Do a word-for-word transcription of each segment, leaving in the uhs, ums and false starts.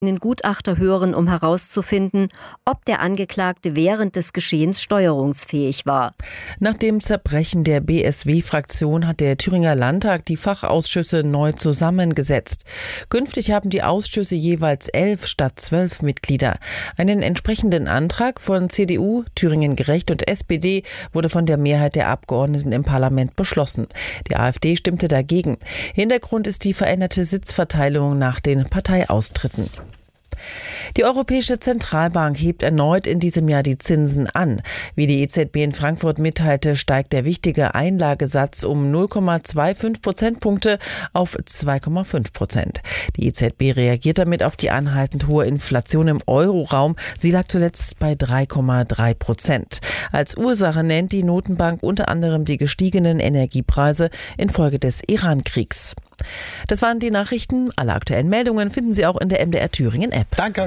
einen Gutachter hören, um herauszufinden, ob der Angeklagte während des Geschehens steuerungsfähig war. Nach dem Zerbrechen der B S W-Fraktion hat der Thüringer Landtag die Fachausschüsse neu zusammengesetzt. Künftig haben die Ausschüsse jeweils elf statt zwölf Mitglieder. Einen entsprechenden Antrag von C D U, Thüringen Gerecht und S P D wurde von der Mehrheit der Abgeordneten im Parlament beschlossen. Die AfD stimmte dagegen. Hintergrund ist die veränderte Sitzverteilung nach den Parteiaustritten. Die Europäische Zentralbank hebt erneut in diesem Jahr die Zinsen an. Wie die E Z B in Frankfurt mitteilte, steigt der wichtige Einlagesatz um null Komma fünfundzwanzig Prozentpunkte auf zwei Komma fünf Prozent. Die E Z B reagiert damit auf die anhaltend hohe Inflation im Euroraum. Sie lag zuletzt bei drei Komma drei Prozent. Als Ursache nennt die Notenbank unter anderem die gestiegenen Energiepreise infolge des Iran-Kriegs. Das waren die Nachrichten. Alle aktuellen Meldungen finden Sie auch in der M D R Thüringen App. Danke.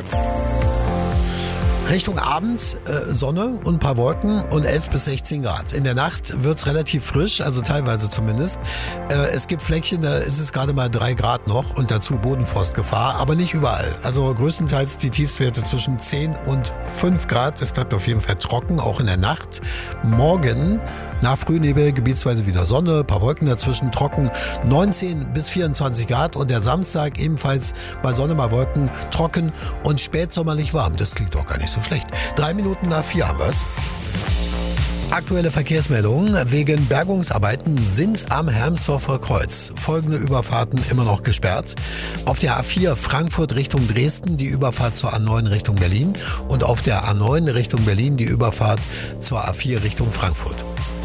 Richtung Abend äh, Sonne und ein paar Wolken und elf bis sechzehn Grad. In der Nacht wird's relativ frisch, also teilweise zumindest. Äh, es gibt Fleckchen, da ist es gerade mal drei Grad noch und dazu Bodenfrostgefahr, aber nicht überall. Also größtenteils die Tiefstwerte zwischen zehn und fünf Grad. Es bleibt auf jeden Fall trocken, auch in der Nacht. Morgen nach Frühnebel gebietsweise wieder Sonne, ein paar Wolken dazwischen, trocken, neunzehn bis vierundzwanzig Grad und der Samstag ebenfalls mal Sonne, mal Wolken, trocken und spätsommerlich warm. Das klingt doch gar nicht so schlecht. Drei Minuten nach vier haben wir's. Aktuelle Verkehrsmeldungen wegen Bergungsarbeiten sind am Hermsdorfer Kreuz folgende Überfahrten immer noch gesperrt. Auf der A vier Frankfurt Richtung Dresden die Überfahrt zur A neun Richtung Berlin und auf der A neun Richtung Berlin die Überfahrt zur A vier Richtung Frankfurt.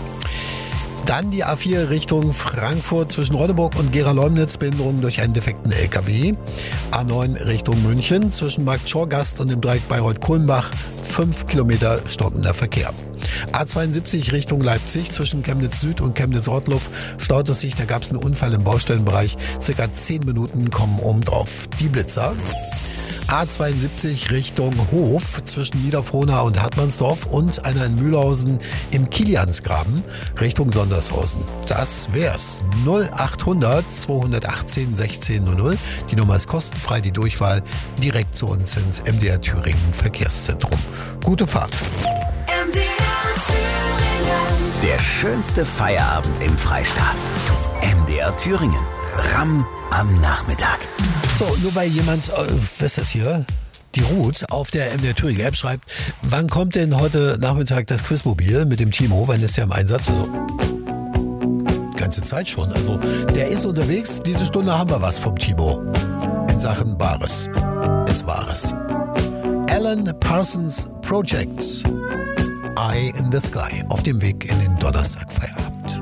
Dann die A vier Richtung Frankfurt zwischen Ronneburg und Gera-Leumnitz, Behinderung durch einen defekten L K W. A neun Richtung München zwischen Markt-Schorgast und dem Dreieck Bayreuth-Kulmbach, fünf Kilometer stockender Verkehr. A zweiundsiebzig Richtung Leipzig zwischen Chemnitz Süd und Chemnitz-Rottluff staut es sich, da gab es einen Unfall im Baustellenbereich. Circa zehn Minuten kommen oben drauf. Die Blitzer. A zweiundsiebzig Richtung Hof zwischen Niederfrohna und Hartmannsdorf und einer in Mühlhausen im Kiliansgraben Richtung Sondershausen. Das wär's. null achthundert zweihundertachtzehn sechzehn null null. Die Nummer ist kostenfrei, die Durchwahl direkt zu uns ins M D R Thüringen Verkehrszentrum. Gute Fahrt. M D R Thüringen. Der schönste Feierabend im Freistaat. M D R Thüringen. Ramm am Nachmittag. So, nur weil jemand, äh, was ist das hier? Die Ruth auf der M D R Thüringen App schreibt, wann kommt denn heute Nachmittag das Quizmobil mit dem Timo? Wann ist der im Einsatz? Also, die ganze Zeit schon. Also, der ist unterwegs. Diese Stunde haben wir was vom Timo. In Sachen Bares. Es Wahres. Alan Parsons Projects. Eye in the Sky. Auf dem Weg in den Donnerstagfeierabend.